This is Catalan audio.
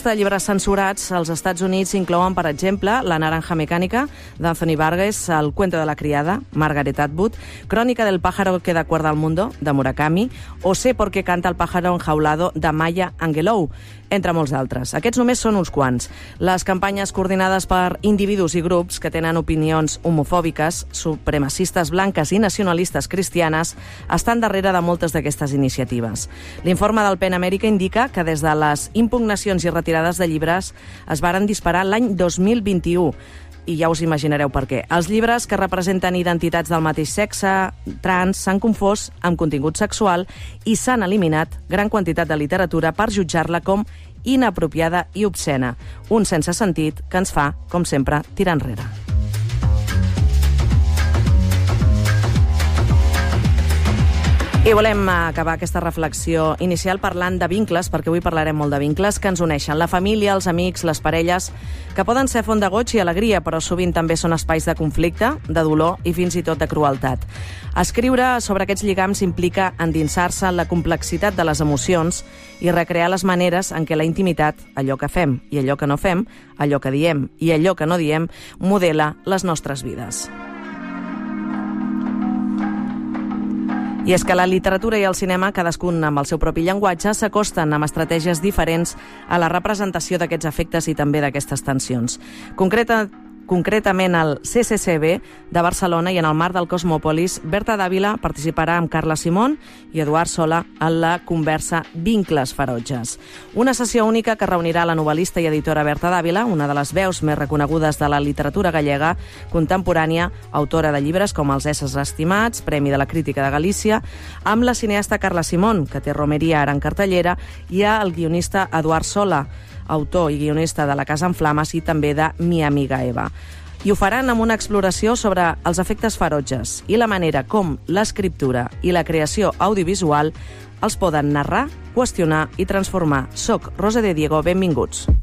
llista de llibres censurats als Estats Units inclouen, per exemple, La naranja mecànica, d'Anthony Burgess, El cuento de la criada, Margaret Atwood, Crónica del pájaro que da cuerda al mundo, de Murakami, o Sé por qué canta el pájaro enjaulado, de Maya Angelou, entre molts d'altres. Aquests només són uns quants. Les campanyes coordinades per individus i grups que tenen opinions homofòbiques, supremacistes blanques i nacionalistes cristianes estan darrere de moltes d'aquestes iniciatives. L'informe del PEN Amèrica indica que des de les impugnacions i retirades de llibres es varen disparar l'any 2021, i ja us imaginareu per què. Els llibres que representen identitats del mateix sexe, trans, s'han confós amb contingut sexual i s'han eliminat gran quantitat de literatura per jutjar-la com inapropiada i obscena. Un sense sentit que ens fa, com sempre, tirar enrere. I volem acabar aquesta reflexió inicial parlant de vincles, perquè avui parlarem molt de vincles que ens uneixen. La família, els amics, les parelles, que poden ser font de goig i alegria, però sovint també són espais de conflicte, de dolor i fins i tot de crueltat. Escriure sobre aquests lligams implica endinsar-se en la complexitat de les emocions i recrear les maneres en què la intimitat, allò que fem i allò que no fem, allò que diem i allò que no diem, modela les nostres vides. I és que la literatura i el cinema, cadascun amb el seu propi llenguatge, s'acosten amb estratègies diferents a la representació d'aquests efectes i també d'aquestes tensions. Concretament al CCCB de Barcelona i en el marc del Cosmòpolis, Berta Dávila participarà amb Carla Simón i Eduard Sola en la conversa Vincles ferotges. Una sessió única que reunirà la novel·lista i editora Berta Dávila, una de les veus més reconegudes de la literatura gallega contemporània, autora de llibres com Els éssers estimats, Premi de la Crítica de Galícia, amb la cineasta Carla Simón, que té Romeria ara en cartellera, i el guionista Eduard Sola, autor i guionista de La casa en flames i també de Mi amiga Eva. I ho faran amb una exploració sobre els efectes ferotges i la manera com l'escriptura i la creació audiovisual els poden narrar, qüestionar i transformar. Soc Rosa de Diego, benvinguts.